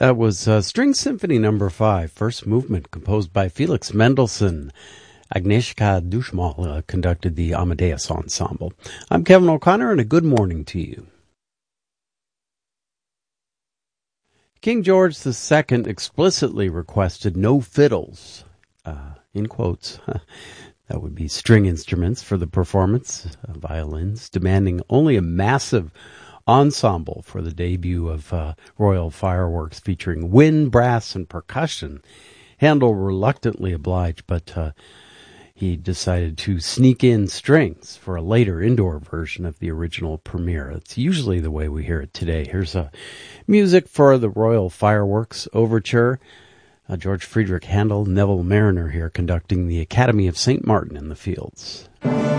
That was String Symphony Number 5, first movement, composed by Felix Mendelssohn. Agnieszka Dushmal conducted the Amadeus Ensemble. I'm Kevin O'Connor, and a good morning to you. King George II explicitly requested no fiddles, in quotes. That would be string instruments for the performance, violins, demanding only a massive ensemble for the debut of Royal Fireworks featuring wind, brass, and percussion. Handel reluctantly obliged, but he decided to sneak in strings for a later indoor version of the original premiere. It's usually the way we hear it today. Here's music for the Royal Fireworks Overture. George Friedrich Handel, Neville Marriner here conducting the Academy of St. Martin in the Fields.